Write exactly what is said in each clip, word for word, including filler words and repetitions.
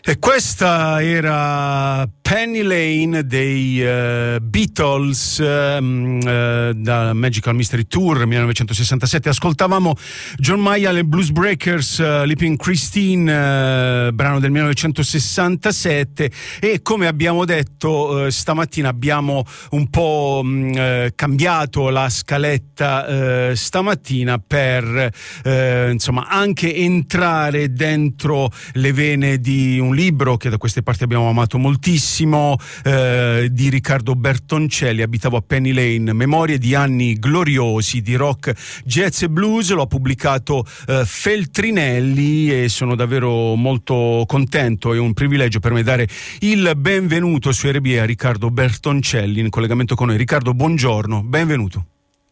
E questa era Penny Lane dei uh, Beatles um, uh, da Magical Mystery Tour millenovecentosessantasette. Ascoltavamo John Mayall e Blues Breakers, uh, Leaping Christine, uh, brano del millenovecentosessantasette, e come abbiamo detto uh, stamattina abbiamo un po' um, uh, cambiato la scaletta uh, stamattina per uh, insomma anche entrare dentro le vene di un libro che da queste parti abbiamo amato moltissimo, eh, di Riccardo Bertoncelli, Abitavo a Penny Lane, Memorie di anni gloriosi di rock, jazz e blues. Lo ha pubblicato eh, Feltrinelli e sono davvero molto contento. È un privilegio per me dare il benvenuto su R B A a Riccardo Bertoncelli in collegamento con noi. Riccardo, buongiorno, benvenuto.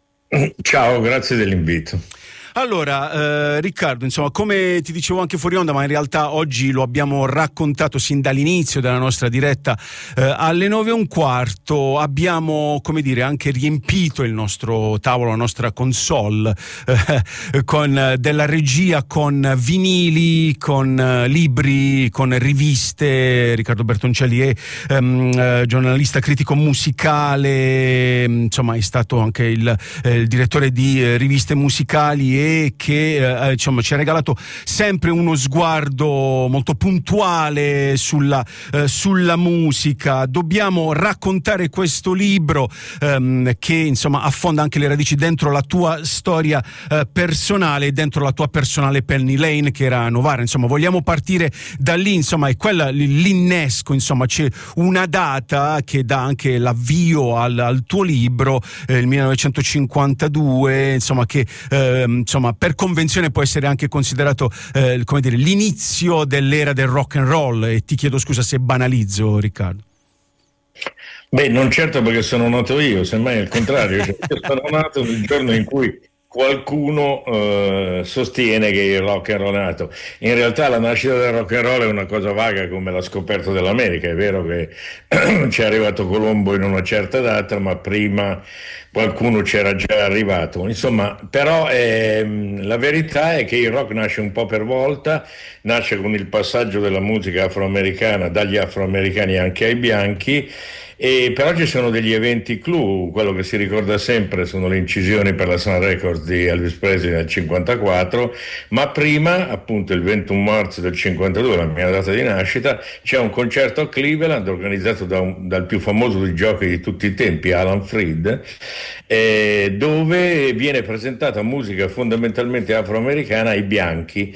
Ciao, grazie dell'invito. Allora, eh, Riccardo, insomma, come ti dicevo anche fuori onda, ma in realtà oggi lo abbiamo raccontato sin dall'inizio della nostra diretta, eh, alle nove e un quarto abbiamo, come dire, anche riempito il nostro tavolo, la nostra console, eh, con della regia, con vinili, con eh, libri, con riviste. Riccardo Bertoncelli è ehm, eh, giornalista critico musicale, insomma è stato anche il, eh, il direttore di eh, riviste musicali, e che eh, diciamo, ci ha regalato sempre uno sguardo molto puntuale sulla, eh, sulla musica. Dobbiamo raccontare questo libro ehm, che insomma affonda anche le radici dentro la tua storia eh, personale, dentro la tua personale Penny Lane, che era a Novara. Insomma, vogliamo partire da lì, insomma, è quella l'innesco, insomma, c'è una data che dà anche l'avvio al, al tuo libro, eh, il millenovecentocinquantadue, insomma, che eh, insomma per convenzione può essere anche considerato eh, come dire, l'inizio dell'era del rock and roll. E ti chiedo scusa se banalizzo, Riccardo. Beh, non certo, perché sono nato io, semmai al contrario. Cioè, io sono nato nel giorno in cui qualcuno eh, sostiene che il rock and roll è nato. In realtà la nascita del rock and roll è una cosa vaga come la scoperta dell'America. È vero che ci è arrivato Colombo in una certa data, ma prima qualcuno c'era già arrivato. Insomma, però ehm, la verità è che il rock nasce un po' per volta, nasce con il passaggio della musica afroamericana dagli afroamericani anche ai bianchi. E però ci sono degli eventi clou. Quello che si ricorda sempre sono le incisioni per la Sun Records di Elvis Presley nel cinquantaquattro, ma prima, appunto il ventuno marzo del cinquantadue, la mia data di nascita, c'è un concerto a Cleveland organizzato da un, dal più famoso di giochi di tutti i tempi, Alan Freed, eh, dove viene presentata musica fondamentalmente afroamericana ai bianchi,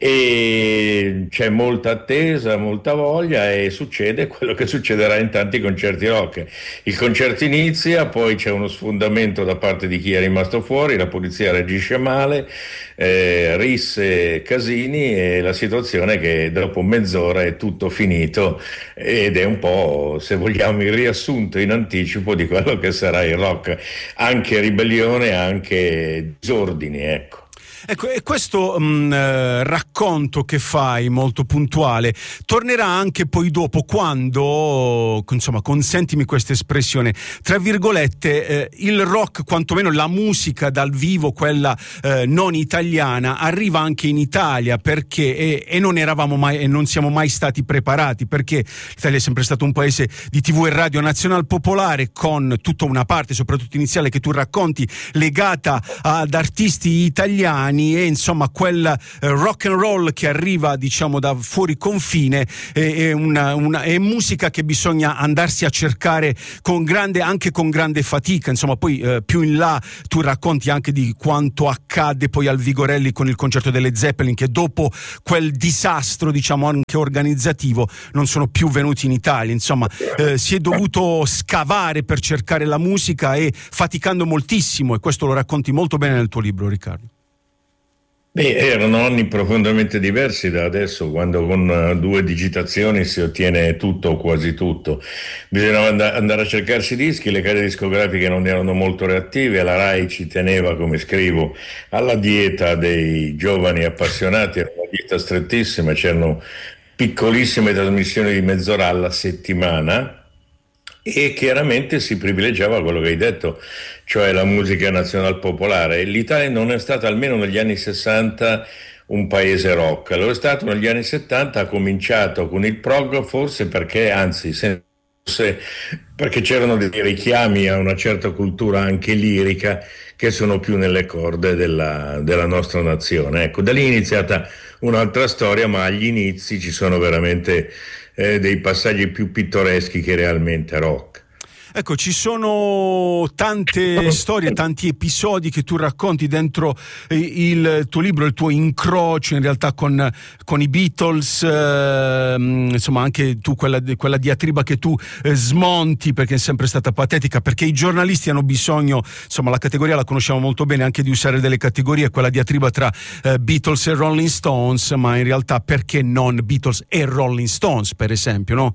e c'è molta attesa, molta voglia, e succede quello che succederà in tanti concerti rock. Il concerto inizia, poi c'è uno sfondamento da parte di chi è rimasto fuori, la polizia reagisce male, eh, risse, casini, e la situazione è che dopo mezz'ora è tutto finito, ed è un po', se vogliamo, il riassunto in anticipo di quello che sarà il rock, anche ribellione, anche disordini, ecco. Ecco, e questo mh, eh, racconto che fai, molto puntuale, tornerà anche poi dopo, quando, insomma, consentimi questa espressione, tra virgolette, eh, il rock, quantomeno la musica dal vivo, quella eh, non italiana, arriva anche in Italia, perché e, e non eravamo mai e non siamo mai stati preparati, perché l'Italia è sempre stato un paese di tivù e radio nazional popolare, con tutta una parte, soprattutto iniziale, che tu racconti, legata ad artisti italiani. E insomma quel eh, rock and roll che arriva, diciamo, da fuori confine è, è, una, una, è musica che bisogna andarsi a cercare con grande, anche con grande fatica. Insomma, poi eh, più in là tu racconti anche di quanto accadde poi al Vigorelli con il concerto delle Zeppelin, che dopo quel disastro, diciamo, anche organizzativo, non sono più venuti in Italia. Insomma, eh, si è dovuto scavare per cercare la musica, e faticando moltissimo, e questo lo racconti molto bene nel tuo libro, Riccardo. Beh, erano anni profondamente diversi da adesso, quando con due digitazioni si ottiene tutto o quasi tutto. Bisognava andare a cercarsi dischi, le case discografiche non erano molto reattive, la RAI ci teneva, come scrivo, alla dieta dei giovani appassionati, era una dieta strettissima, c'erano piccolissime trasmissioni di mezz'ora alla settimana, e chiaramente si privilegiava quello che hai detto, cioè la musica nazional popolare. L'Italia non è stata, almeno negli anni sessanta, un paese rock. Lo è stato negli anni settanta, ha cominciato con il prog, forse perché, anzi, se, se, perché c'erano dei richiami a una certa cultura anche lirica che sono più nelle corde della, della nostra nazione. Ecco, da lì è iniziata un'altra storia, ma agli inizi ci sono veramente eh, dei passaggi più pittoreschi che realmente rock. Ecco, ci sono tante storie, tanti episodi che tu racconti dentro il tuo libro, il tuo incrocio in realtà con, con i Beatles, eh, insomma anche tu quella, quella diatriba che tu eh, smonti perché è sempre stata patetica, perché i giornalisti hanno bisogno, insomma la categoria la conosciamo molto bene, anche di usare delle categorie, quella diatriba tra eh, Beatles e Rolling Stones, ma in realtà perché non Beatles e Rolling Stones, per esempio, no?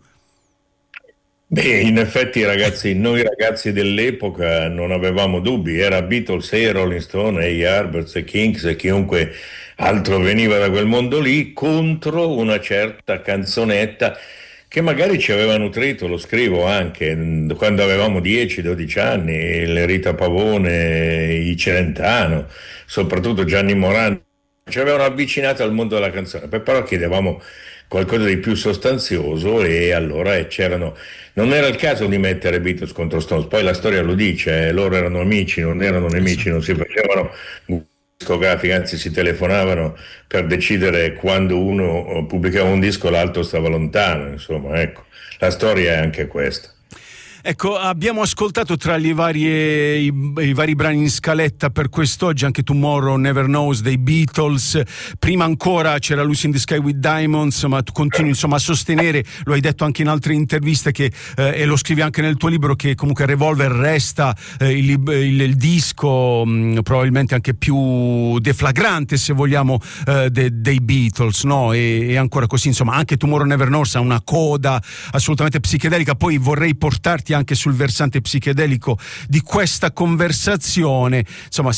Beh, in effetti ragazzi, noi ragazzi dell'epoca non avevamo dubbi, era Beatles e Rolling Stone e gli Yardbirds e Kings e chiunque altro veniva da quel mondo lì contro una certa canzonetta che magari ci aveva nutrito, lo scrivo anche, quando avevamo dieci dodici anni, le Rita Pavone, i Celentano, soprattutto Gianni Morandi, ci avevano avvicinato al mondo della canzone, poi però chiedevamo qualcosa di più sostanzioso e allora eh, c'erano, non era il caso di mettere Beatles contro Stones, poi la storia lo dice, eh, loro erano amici, non erano nemici, non si facevano discografiche, anzi si telefonavano per decidere quando uno pubblicava un disco l'altro stava lontano, insomma, ecco, la storia è anche questa. Ecco, abbiamo ascoltato tra i, varie, i, i vari brani in scaletta per quest'oggi anche Tomorrow Never Knows dei Beatles, prima ancora c'era Lucy in the Sky with Diamonds, ma tu continui insomma a sostenere, lo hai detto anche in altre interviste che, eh, e lo scrivi anche nel tuo libro, che comunque Revolver resta eh, il, il, il disco mh, probabilmente anche più deflagrante, se vogliamo, eh, de, dei Beatles, no? E, e ancora così, insomma, anche Tomorrow Never Knows ha una coda assolutamente psichedelica. Poi vorrei portarti anche sul versante psichedelico di questa conversazione, insomma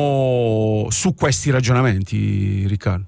siamo su questi ragionamenti, Riccardo.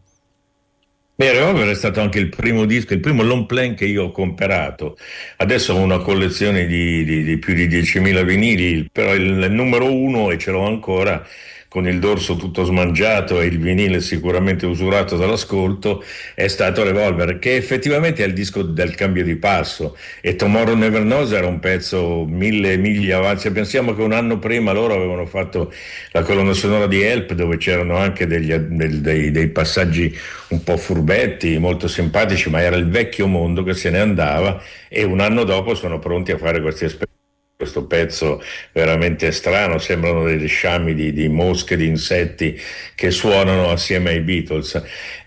Beh, Revolver è stato anche il primo disco, il primo long plan che io ho comprato. Adesso ho una collezione di, di, di più di diecimila vinili, però il, il numero uno, e ce l'ho ancora, con il dorso tutto smangiato e il vinile sicuramente usurato dall'ascolto, è stato Revolver, che effettivamente è il disco del cambio di passo, e Tomorrow Never Knows era un pezzo mille miglia avanti. Pensiamo che un anno prima loro avevano fatto la colonna sonora di Help, dove c'erano anche degli, dei, dei passaggi un po' furbetti, molto simpatici, ma era il vecchio mondo che se ne andava, e un anno dopo sono pronti a fare questi esperimenti. Questo pezzo veramente strano, sembrano dei sciami di, di mosche, di insetti che suonano assieme ai Beatles.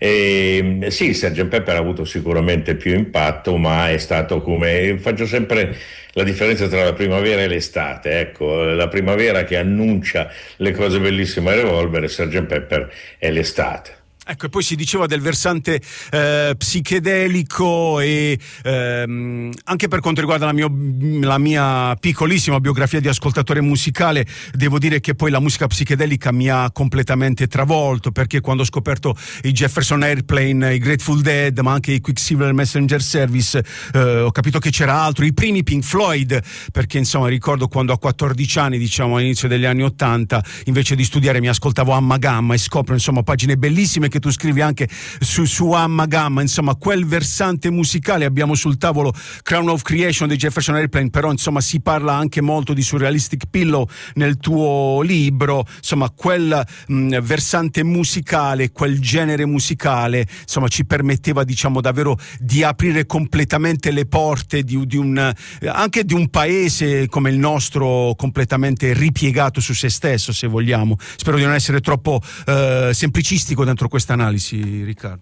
E, sì, sergeant Pepper ha avuto sicuramente più impatto, ma è stato come, faccio sempre la differenza tra la primavera e l'estate, ecco, la primavera che annuncia le cose bellissime a Revolver, e sergeant Pepper è l'estate. Ecco, e poi si diceva del versante eh, psichedelico e ehm, anche per quanto riguarda la, mio, la mia piccolissima biografia di ascoltatore musicale, devo dire che poi la musica psichedelica mi ha completamente travolto, perché quando ho scoperto i Jefferson Airplane, i Grateful Dead, ma anche i Quicksilver Messenger Service, eh, ho capito che c'era altro, i primi Pink Floyd, perché insomma ricordo quando a quattordici anni, diciamo all'inizio degli anni ottanta, invece di studiare mi ascoltavo Amma Gamma, e scopro insomma pagine bellissime che tu scrivi anche su, su Amma Gamma, insomma quel versante musicale. Abbiamo sul tavolo Crown of Creation dei Jefferson Airplane, però insomma si parla anche molto di Surrealistic Pillow nel tuo libro, insomma quel mh, versante musicale, quel genere musicale insomma ci permetteva, diciamo, davvero di aprire completamente le porte di, di un, anche di un paese come il nostro completamente ripiegato su se stesso, se vogliamo. Spero di non essere troppo eh, semplicistico dentro questa analisi, Riccardo.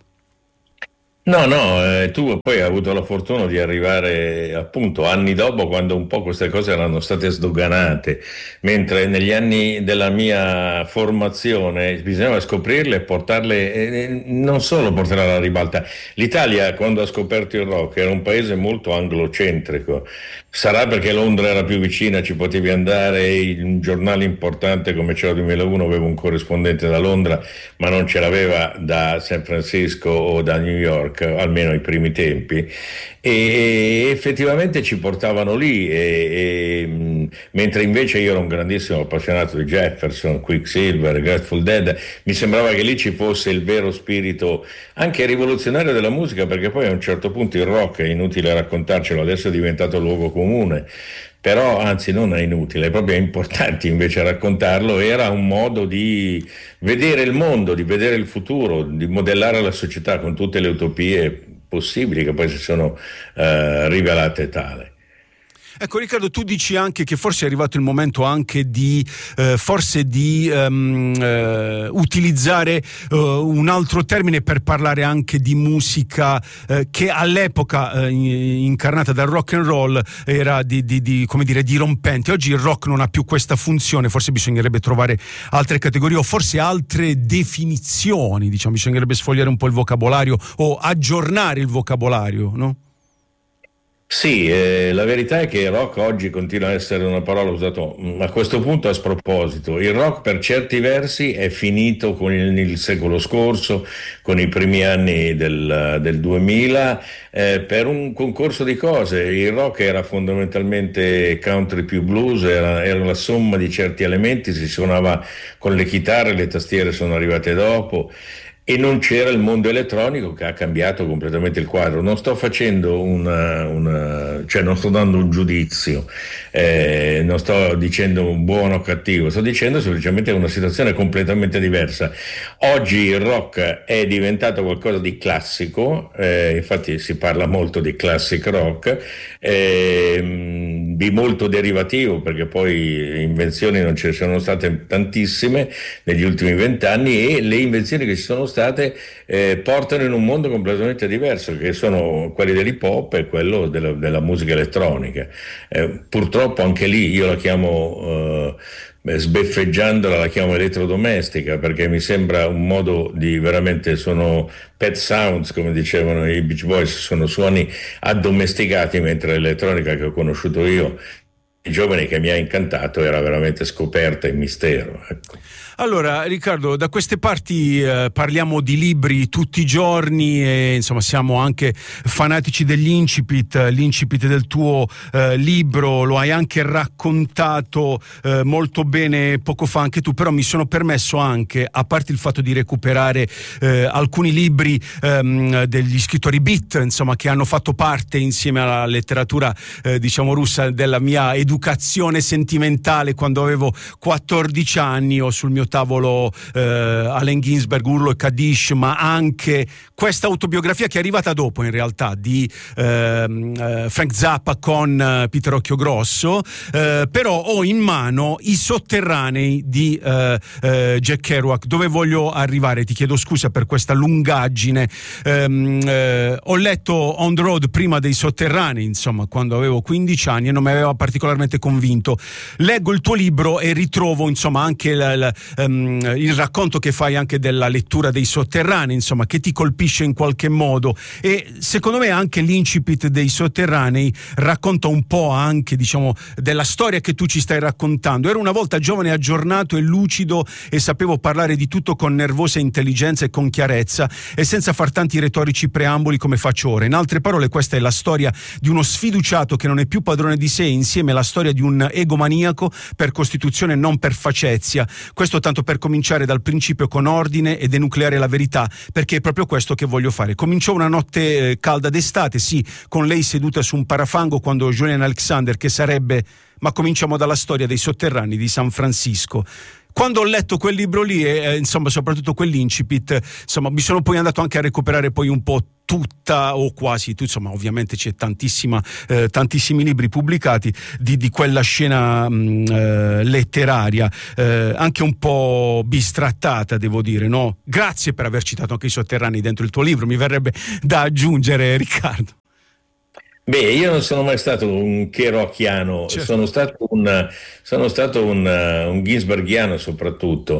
No, no, eh, tu poi hai avuto la fortuna di arrivare appunto anni dopo, quando un po' queste cose erano state sdoganate, mentre negli anni della mia formazione bisognava scoprirle e portarle, eh, non solo portarle alla ribalta. L'Italia, quando ha scoperto il rock, era un paese molto anglocentrico, Sarà perché Londra era più vicina, ci potevi andare, un giornale importante come Cielo duemilauno aveva un corrispondente da Londra, ma non ce l'aveva da San Francisco o da New York, almeno ai primi tempi, e effettivamente ci portavano lì, e, e, mentre invece io ero un grandissimo appassionato di Jefferson, Quicksilver, Grateful Dead, mi sembrava che lì ci fosse il vero spirito anche rivoluzionario della musica, perché poi a un certo punto il rock, è inutile raccontarcelo, adesso è diventato luogo comune, però anzi non è inutile, è proprio importante invece raccontarlo. Era un modo di vedere il mondo, di vedere il futuro, di modellare la società con tutte le utopie possibili che poi si sono eh, rivelate tale. Ecco Riccardo, tu dici anche che forse è arrivato il momento anche di eh, forse di um, eh, utilizzare uh, un altro termine per parlare anche di musica eh, che all'epoca eh, incarnata dal rock and roll era di, di, di, come dire, dirompente. Oggi il rock non ha più questa funzione, forse bisognerebbe trovare altre categorie o forse altre definizioni, diciamo, bisognerebbe sfogliare un po' il vocabolario o aggiornare il vocabolario, no? Sì, eh, la verità è che il rock oggi continua a essere una parola usata a questo punto a sproposito. Il rock per certi versi è finito con il, il secolo scorso, con i primi anni del, del duemila, eh, per un concorso di cose. Il rock era fondamentalmente country più blues, era, era la somma di certi elementi, si suonava con le chitarre, le tastiere sono arrivate dopo. E non c'era il mondo elettronico che ha cambiato completamente il quadro. Non sto facendo una, una cioè non sto dando un giudizio, eh, non sto dicendo buono o cattivo, sto dicendo semplicemente una situazione completamente diversa. Oggi il rock è diventato qualcosa di classico, eh, infatti si parla molto di classic rock, eh, di molto derivativo, perché poi invenzioni non ce ne sono state tantissime negli ultimi vent'anni, e le invenzioni che ci sono state state eh, portano in un mondo completamente diverso, che sono quelli dell'hip hop e quello della, della musica elettronica. Eh, purtroppo anche lì io la chiamo eh, sbeffeggiandola, la chiamo elettrodomestica, perché mi sembra un modo di veramente, sono pet sounds, come dicevano i Beach Boys, sono suoni addomesticati, mentre l'elettronica che ho conosciuto io, i giovani, che mi ha incantato, era veramente scoperta e mistero, ecco. Allora Riccardo, da queste parti eh, parliamo di libri tutti i giorni e insomma siamo anche fanatici degli incipit, l'incipit del tuo eh, libro lo hai anche raccontato eh, molto bene poco fa anche tu, però mi sono permesso anche, a parte il fatto di recuperare eh, alcuni libri ehm, degli scrittori beat, insomma, che hanno fatto parte insieme alla letteratura eh, diciamo russa della mia educazione sentimentale quando avevo quattordici anni, o sul mio tavolo eh, Allen Ginsberg, Urlo e Kadish, ma anche questa autobiografia che è arrivata dopo in realtà di eh, Frank Zappa con eh, Peter Occhiogrosso, eh, però ho in mano I sotterranei di eh, eh, Jack Kerouac. Dove voglio arrivare? Ti chiedo scusa per questa lungaggine. Eh, eh, ho letto On the Road prima dei sotterranei, insomma, quando avevo quindici anni, e non mi aveva particolarmente convinto. Leggo il tuo libro e ritrovo insomma anche la, la, um, il racconto che fai anche della lettura dei sotterranei, insomma, che ti colpisce in qualche modo, e secondo me anche l'incipit dei sotterranei racconta un po' anche, diciamo, della storia che tu ci stai raccontando. Ero una volta giovane, aggiornato e lucido, e sapevo parlare di tutto con nervosa intelligenza e con chiarezza, e senza far tanti retorici preamboli come faccio ora. In altre parole, questa è la storia di uno sfiduciato che non è più padrone di sé, insieme alla storia di un egomaniaco per costituzione, non per facezia. Questo tanto per cominciare dal principio con ordine ed enucleare la verità, perché è proprio questo che voglio fare. Cominciò una notte eh, calda d'estate, sì, con lei seduta su un parafango, quando Julian Alexander, che sarebbe, ma cominciamo dalla storia dei sotterranei di San Francisco. Quando ho letto quel libro lì, e eh, insomma soprattutto quell'incipit, insomma mi sono poi andato anche a recuperare poi un po' tutta o quasi, insomma ovviamente c'è tantissima, eh, tantissimi libri pubblicati di, di quella scena mh, eh, letteraria, eh, anche un po' bistrattata, devo dire, no? Grazie per aver citato anche i sotterranei dentro il tuo libro, mi verrebbe da aggiungere, Riccardo. Beh, io non sono mai stato un cherocchiano, Certo. sono stato un, sono stato un, un ginsbergiano soprattutto.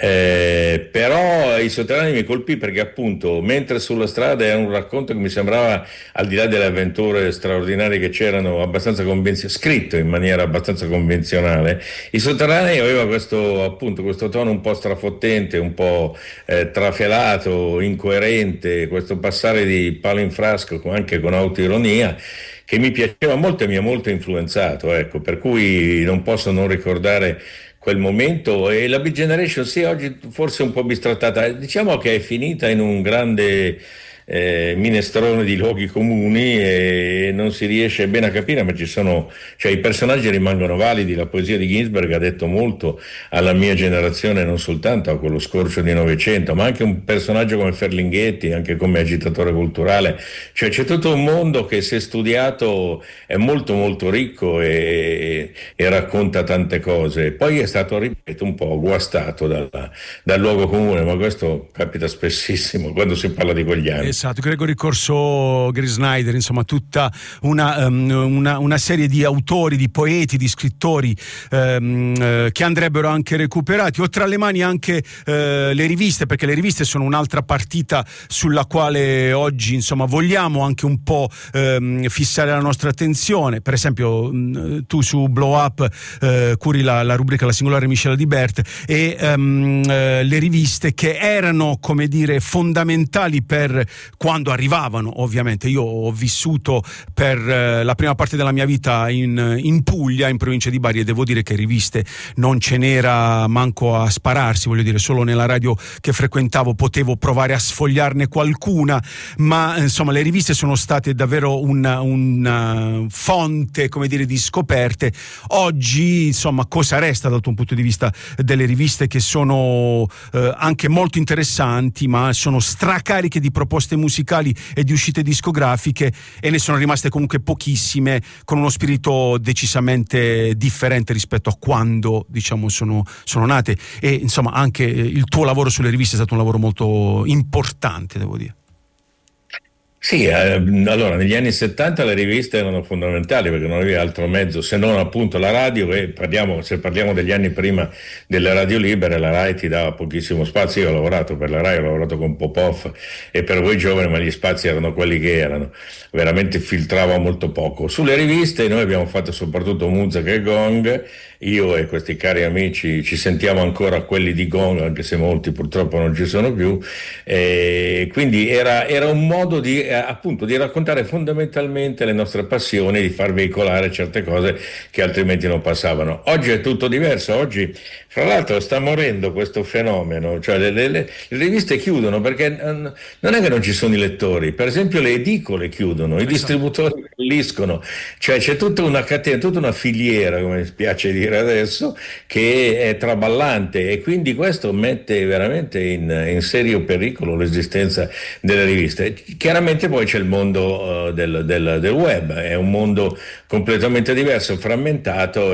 Eh, però i sotterranei mi colpì perché appunto mentre sulla strada era un racconto che mi sembrava, al di là delle avventure straordinarie che c'erano, abbastanza convenzionale, scritto in maniera abbastanza convenzionale. I sotterranei aveva questo, appunto, questo tono un po' strafottente, un po' eh, trafelato, incoerente, questo passare di palo in frasco anche con autoironia che mi piaceva molto e mi ha molto influenzato, ecco, per cui non posso non ricordare quel momento. E la Big Generation sì, oggi forse un po' bistrattata, diciamo che è finita in un grande eh, minestrone di luoghi comuni e non si riesce bene a capire, ma ci sono, cioè i personaggi rimangono validi. La poesia di Ginsberg ha detto molto alla mia generazione, non soltanto a quello scorcio di Novecento, ma anche un personaggio come Ferlinghetti, anche come agitatore culturale. Cioè c'è tutto un mondo che, se studiato, è molto molto ricco e, e racconta tante cose. Poi è stato, ripeto, un po' guastato dalla- dal luogo comune, ma questo capita spessissimo quando si parla di quegli anni. Esatto, Gregory Corso, Gary Snyder, insomma tutta una, um, una, una serie di autori, di poeti, di scrittori um, uh, che andrebbero anche recuperati. Ho tra le mani anche uh, le riviste, perché le riviste sono un'altra partita sulla quale oggi insomma vogliamo anche un po' um, fissare la nostra attenzione. Per esempio um, tu su Blow Up uh, curi la, la rubrica La Singolare Michela Di Bert e um, uh, le riviste che erano, come dire, fondamentali per quando arrivavano. Ovviamente io ho vissuto per eh, la prima parte della mia vita in, in Puglia, in provincia di Bari, e devo dire che riviste non ce n'era manco a spararsi, voglio dire, solo nella radio che frequentavo potevo provare a sfogliarne qualcuna, ma insomma le riviste sono state davvero una, una fonte, come dire, di scoperte. Oggi insomma cosa resta dal tuo punto di vista delle riviste, che sono eh, anche molto interessanti, ma sono stracariche di proposte musicali e di uscite discografiche, e ne sono rimaste comunque pochissime, con uno spirito decisamente differente rispetto a quando, diciamo, sono, sono nate. E insomma anche il tuo lavoro sulle riviste è stato un lavoro molto importante, devo dire. Sì, eh, allora negli anni settanta le riviste erano fondamentali perché non aveva altro mezzo se non appunto la radio. E parliamo, se parliamo degli anni prima delle radio libere, la Rai ti dava pochissimo spazio. Io ho lavorato per la Rai, ho lavorato con Popov e per Voi Giovani, ma gli spazi erano quelli che erano, veramente filtrava molto poco. Sulle riviste noi abbiamo fatto soprattutto Muzak e Gong. Io e questi cari amici ci sentiamo ancora quelli di Gong, anche se molti purtroppo non ci sono più. E quindi era, era un modo di, eh, appunto, di raccontare fondamentalmente le nostre passioni, di far veicolare certe cose che altrimenti non passavano. Oggi è tutto diverso. Oggi, fra l'altro, sta morendo questo fenomeno, cioè le, le- le- le riviste chiudono perché eh, non è che non ci sono i lettori. Per esempio le edicole chiudono, i Esatto. distributori falliscono, cioè c'è tutta una catena, tutta una filiera, come mi spiace dire adesso, che è traballante, e quindi questo mette veramente in, in serio pericolo l'esistenza delle riviste. Chiaramente poi c'è il mondo uh, del, del- del web, è un mondo completamente diverso, frammentato,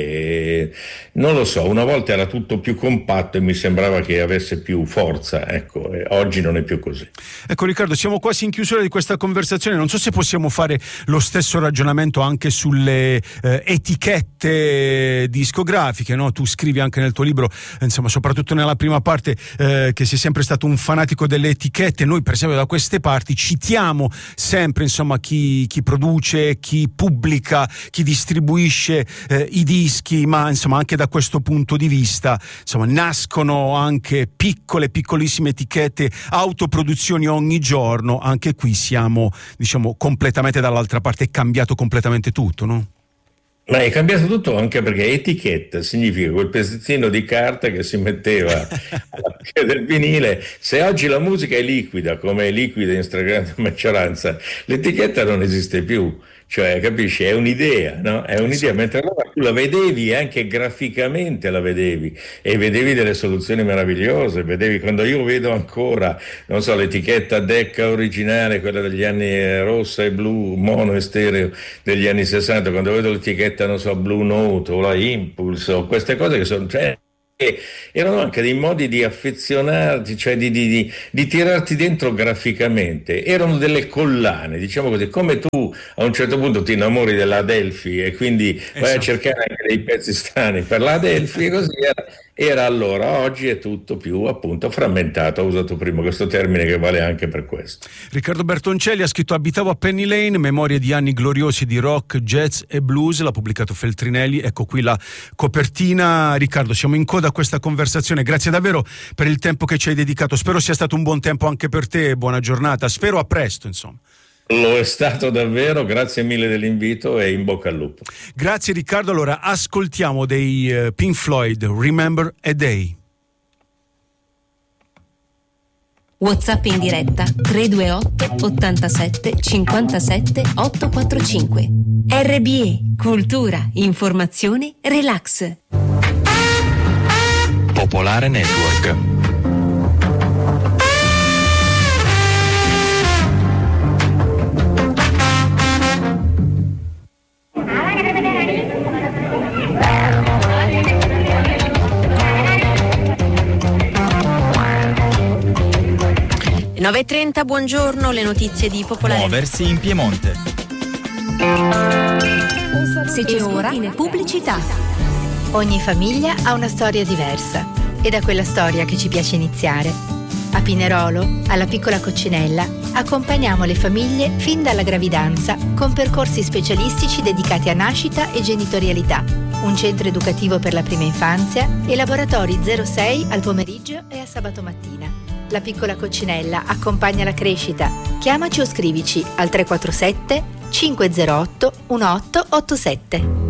e non lo so, una volta era tutto più compatto e mi sembrava che avesse più forza, ecco, e oggi non è più così. Ecco Riccardo, siamo quasi in chiusura di questa conversazione, non so se possiamo fare lo stesso ragionamento anche sulle eh, etichette discografiche, no? Tu scrivi anche nel tuo libro, insomma, soprattutto nella prima parte, eh, che sei sempre stato un fanatico delle etichette. Noi per esempio da queste parti citiamo sempre, insomma, chi, chi produce, chi pubblica, chi distribuisce eh, i dischi, ma insomma anche da questo punto di vista, insomma, nascono anche piccole, piccolissime etichette, autoproduzioni ogni giorno. Anche qui siamo, diciamo, completamente dall'altra parte, è cambiato completamente tutto, no? Ma è cambiato tutto anche perché etichetta significa quel pezzettino di carta che si metteva alla fine del vinile. Se oggi la musica è liquida, come è liquida in stragrande maggioranza, l'etichetta non esiste più. Cioè, capisci? È un'idea, no? È un'idea, Esatto. mentre allora tu la vedevi, anche graficamente la vedevi, e vedevi delle soluzioni meravigliose. Vedevi, quando io vedo ancora, non so, l'etichetta Decca originale, quella degli anni eh, rossa e blu, mono e stereo degli anni sessanta, quando vedo l'etichetta, non so, Blue Note o la Impulse o queste cose che sono, cioè, erano anche dei modi di affezionarti, cioè di, di, di, di tirarti dentro graficamente. Erano delle collane, diciamo così, come tu a un certo punto ti innamori della Adelphi e quindi vai esatto. a cercare anche dei pezzi strani per la Adelphi e così era, era allora. Oggi è tutto più appunto frammentato. Ho usato prima questo termine che vale anche per questo. Riccardo Bertoncelli ha scritto Abitavo a Penny Lane, memorie di anni gloriosi di rock, jazz e blues, l'ha pubblicato Feltrinelli. Ecco qui la copertina. Riccardo, siamo in coda a questa conversazione, grazie davvero per il tempo che ci hai dedicato, spero sia stato un buon tempo anche per te, buona giornata, spero a presto insomma. Lo è stato davvero, grazie mille dell'invito e in bocca al lupo. Grazie Riccardo, allora ascoltiamo dei uh, Pink Floyd, Remember a Day. WhatsApp in diretta tre due otto ottantasette cinquantasette ottocentoquarantacinque. R B E, cultura, informazione, relax. Popolare Network. nove e trenta, buongiorno, le notizie di Popolare. Muoversi in Piemonte. Se c'è ora, pubblicità. Ogni famiglia ha una storia diversa ed è quella storia che ci piace iniziare. A Pinerolo, alla Piccola Coccinella, accompagniamo le famiglie fin dalla gravidanza con percorsi specialistici dedicati a nascita e genitorialità, un centro educativo per la prima infanzia e laboratori zero sei al pomeriggio e a sabato mattina. La Piccola Coccinella accompagna la crescita. Chiamaci o scrivici al tre quattro sette cinque zero otto uno otto otto sette.